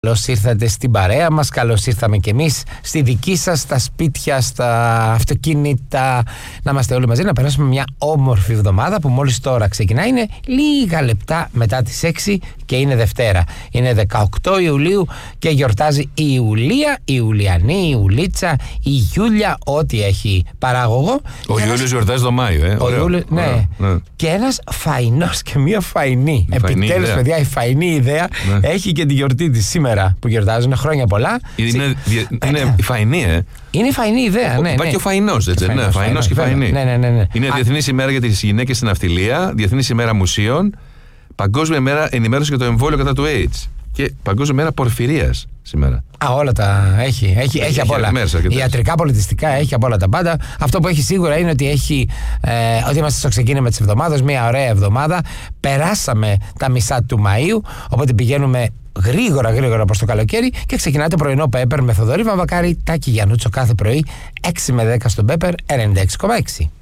Καλώς ήρθατε στην παρέα μας, καλώς ήρθαμε κι εμείς στη δική σας, στα σπίτια, στα αυτοκίνητα, να είμαστε όλοι μαζί, να περάσουμε μια όμορφη εβδομάδα που μόλις τώρα ξεκινάει. Είναι λίγα λεπτά μετά τις 6 και είναι Δευτέρα. Είναι 18 Ιουλίου και γιορτάζει η Ιουλία, η Ιουλιανή, η Ιουλίτσα, η Γιούλια, ό,τι έχει παράγωγο. Ο Ιούλιος γιορτάζει το Μάιο, Ο Ιούλιος, ναι. Και ένας φαϊνός και μία φαϊνή. Επιτέλους, παιδιά, η φαϊνή ιδέα έχει και τη γιορτή της σήμερα που γιορτάζουν, χρόνια πολλά. Είναι η φαϊνή, Είναι η φαϊνή ιδέα, ναι. Υπάρχει και ο φαϊνός, έτσι. Φαϊνός και φαϊνή. Ναι. Είναι Διεθνής ημέρα για τις γυναίκες στην ναυτιλία, Διεθνής ημέρα μουσείων, Παγκόσμια ημέρα ενημέρωση για το εμβόλιο κατά του AIDS και Παγκόσμια ημέρα πορφυρίας σήμερα. Όλα τα έχει από όλα. Ιατρικά, πολιτιστικά, έχει από όλα τα πάντα. Αυτό που έχει σίγουρα είναι ότι ότι είμαστε στο ξεκίνημα της εβδομάδας, μια ωραία εβδομάδα. Περάσαμε τα μισά του Μαΐου, οπότε πηγαίνουμε γρήγορα προς το καλοκαίρι και ξεκινάει το πρωινό Πέπερ με Θοδωρή Βαμβακάρη, Τάκη Γιαννούτσο κάθε πρωί 6 με 10 στον Πέπερ 96,6.